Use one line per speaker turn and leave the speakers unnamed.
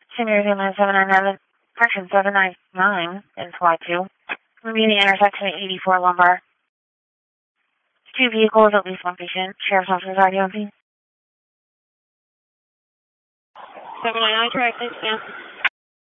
Senior Line 799, correction 799 is Y2. We'll be in the intersection at 84 Lombard. Two vehicles, at least one patient. Sheriff's Office ID on scene.
799, correct, thanks, ma'am.